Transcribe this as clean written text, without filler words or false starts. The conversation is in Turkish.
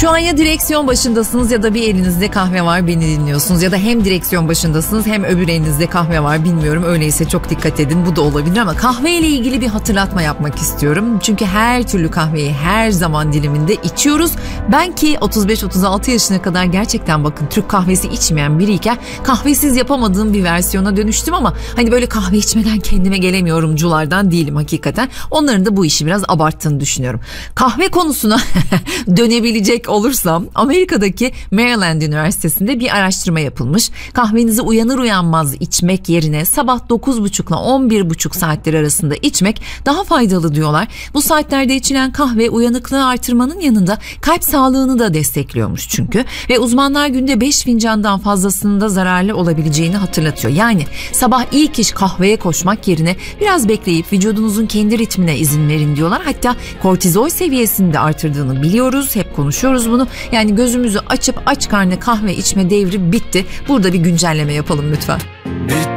Şu an ya direksiyon başındasınız ya da bir elinizde kahve var, beni dinliyorsunuz. Ya da hem direksiyon başındasınız hem öbür elinizde kahve var, bilmiyorum. Öyleyse çok dikkat edin, bu da olabilir ama kahveyle ilgili bir hatırlatma yapmak istiyorum. Çünkü her türlü kahveyi her zaman diliminde içiyoruz. Ben ki 35-36 yaşına kadar gerçekten bakın Türk kahvesi içmeyen biriyken kahvesiz yapamadığım bir versiyona dönüştüm ama hani böyle kahve içmeden kendime gelemiyorumculardan değilim hakikaten. Onların da bu işi biraz abarttığını düşünüyorum. Kahve konusuna dönebilecek olursam, Amerika'daki Maryland Üniversitesi'nde bir araştırma yapılmış. Kahvenizi uyanır uyanmaz içmek yerine sabah 9.30 ile 11.30 saatleri arasında içmek daha faydalı diyorlar. Bu saatlerde içilen kahve uyanıklığı artırmanın yanında kalp sağlığını da destekliyormuş çünkü. Ve uzmanlar günde 5 fincandan fazlasının da zararlı olabileceğini hatırlatıyor. Yani sabah ilk iş kahveye koşmak yerine biraz bekleyip vücudunuzun kendi ritmine izin verin diyorlar. Hatta kortizol seviyesini de artırdığını biliyoruz. Hep konuşuyoruz bunu. Yani gözümüzü açıp aç karnına kahve içme devri bitti. Burada bir güncelleme yapalım lütfen. Bir